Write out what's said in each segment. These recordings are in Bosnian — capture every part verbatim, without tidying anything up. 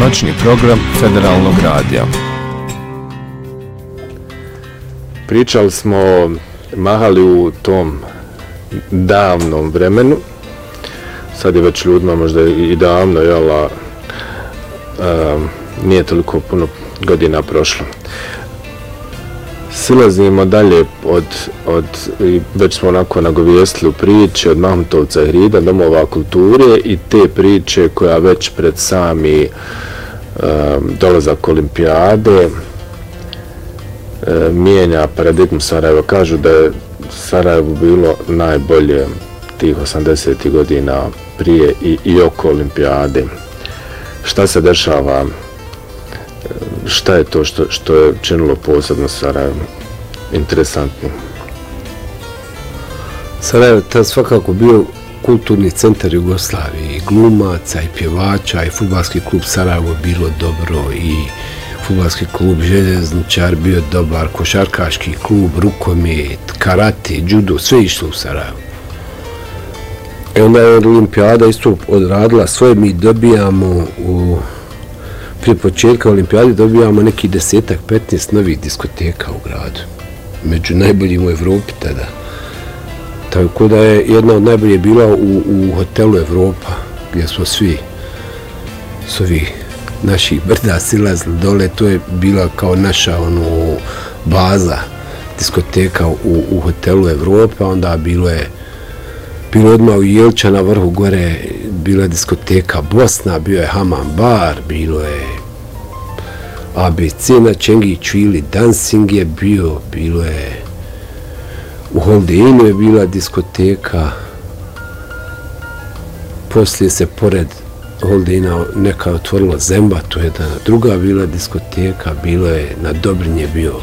noćni program Federalnog radija. Pričali smo o Mahali u tom davnom vremenu. Sad je već ljudima možda i davno, jel, a um, nije toliko puno godina prošlo. Silazimo dalje od, od i već smo onako nagovijestili u priči od Mahmutovca i Hrida, domova kulture i te priče koja već pred sami um, dolazak olimpijade um, mijenja paradigmu Sarajeva. Kažu da je Sarajevo bilo najbolje tih osamdesetih godina prije i, i oko olimpijade. Šta se dešava? Šta je to što, što je činilo posebno Sarajevo interesantno? Sarajevo je svakako bio kulturni centar Jugoslavije, i glumaca, i pjevača, i fudbalski klub Sarajevo bilo dobro, i fudbalski klub Željezničar bio dobar, košarkaški klub, rukomet, karate, judo, sve išlo u Sarajevo. I onda je olimpijada isto odradila svoje, mi dobijamo u prije početka olimpijade dobijamo neki desetak, petnaest novih diskoteka u gradu. Među najboljim u Evropi tada. Tako da je jedna od najboljih bila u, u hotelu Evropa, gdje smo svi s ovih naših brda silazili dole. To je bila kao naša ono, baza diskoteka u, u hotelu Evropa. Onda bilo je bilo odmah u Jelča na vrhu gore, bila je diskoteka Bosna, bio je Haman bar, bilo je A B C na Čengiću ili Dancing je bio, bilo je u Holdeinu je bila diskoteka, poslije se pored Holdeina neka otvorila Zemba, to je jedna druga bila diskoteka, bilo je na Dobrinje je bio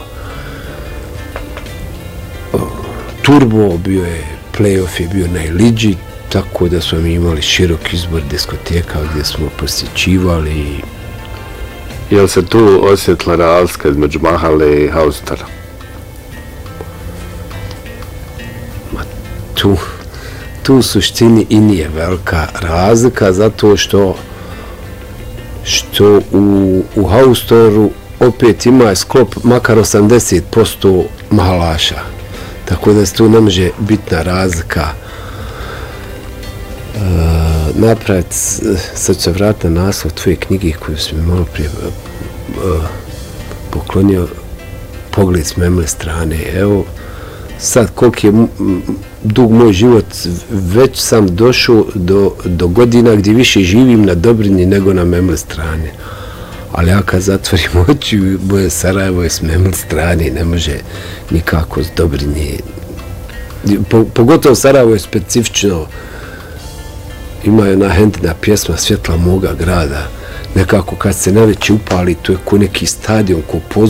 o, Turbo, bio je Playoff je bio na Iliđi, tako da smo imali širok izbor diskoteka gdje smo posjećivali. Je li se tu osjetila razlika između Mahale i Haustara? Ma tu, tu u suštini i nije velika razlika, zato što što u, u Haustoru opet ima sklop makar osamdeset posto mahalaša. Tako da se tu ne može bitna razlika e, napraviti. Sad ću se vratiti na naslov tvoje knjige koju si mi malo prije e, poklonio, Pogled s memle strane. Evo, sad koliki je dug moj život, već sam došao do, do godina gdje više živim na Dobrini nego na memle strane. Ali ja kad zatvorim oči, moje Sarajevo je s memle strane, ne može nikako s Dobrinje. Pogotovo Sarajevo je specifično. Ima jedna hendina pjesma Svjetla moga grada. Nekako kad se najveći upali, to je ko neki stadion, ko pozor.